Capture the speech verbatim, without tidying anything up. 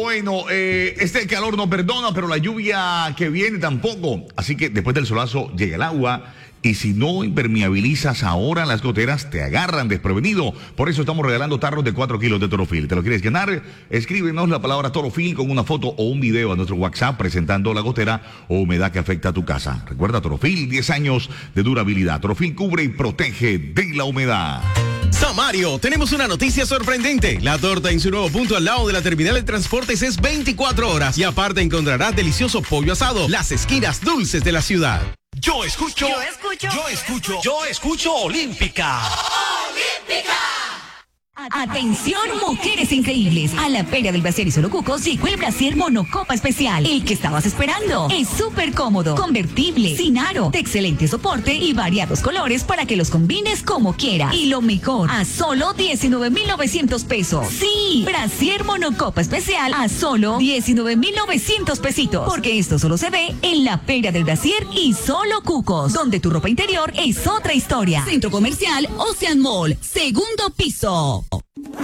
Bueno, eh, este calor no perdona, pero la lluvia que viene tampoco. Así que después del solazo llega el agua. Y si no impermeabilizas ahora, las goteras te agarran desprevenido. Por eso estamos regalando tarros de cuatro kilos de Torofil. ¿Te lo quieres ganar? Escríbenos la palabra Torofil con una foto o un video a nuestro WhatsApp presentando la gotera o humedad que afecta a tu casa. Recuerda, Torofil, diez años de durabilidad. Torofil cubre y protege de la humedad. Samario, tenemos una noticia sorprendente. La torta en su nuevo punto al lado de la terminal de transportes es veinticuatro horas. Y aparte encontrarás delicioso pollo asado, las esquinas dulces de la ciudad. Yo escucho, yo escucho, yo escucho, yo escucho Olímpica. Olímpica. Atención, mujeres increíbles. A la Feria del Brasier y Solo Cucos llegó el Brasier Monocopa Especial. El que estabas esperando. Es súper cómodo, convertible, sin aro, de excelente soporte y variados colores para que los combines como quieras. Y lo mejor, a solo diecinueve mil novecientos pesos. Sí, Brasier Monocopa Especial a solo diecinueve mil novecientos pesitos. Porque esto solo se ve en la Feria del Brasier y Solo Cucos, donde tu ropa interior es otra historia. Centro Comercial Ocean Mall, segundo piso.